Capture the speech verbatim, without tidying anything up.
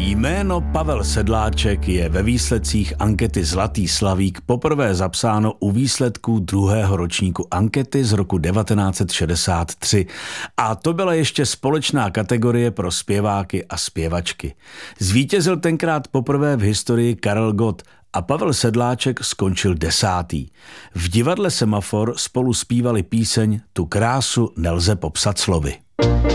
Jméno Pavel Sedláček je ve výsledcích ankety Zlatý slavík poprvé zapsáno u výsledků druhého ročníku ankety z roku devatenáct set šedesát tři. A to byla ještě společná kategorie pro zpěváky a zpěvačky. Zvítězil tenkrát poprvé v historii Karel Gott a Pavel Sedláček skončil desátý. V divadle Semafor spolu zpívali píseň Tu krásu nelze popsat slovy.